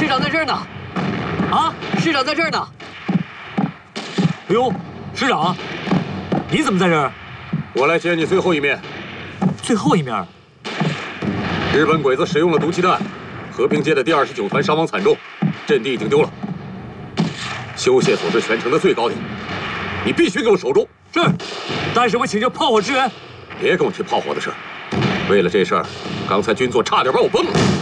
长在这儿呢。啊，师长在这儿呢。 哎呦，师长，你怎么在这儿？ 我来见你最后一面。 最后一面。 日本鬼子使用了毒气弹，和平街的第29团伤亡惨重，阵地已经丢了。修械所是全城的最高点，你必须给我守住。 是，大师，我请求炮火支援。 别跟我提炮火的事。为了这事儿，刚才军座差点把我崩了。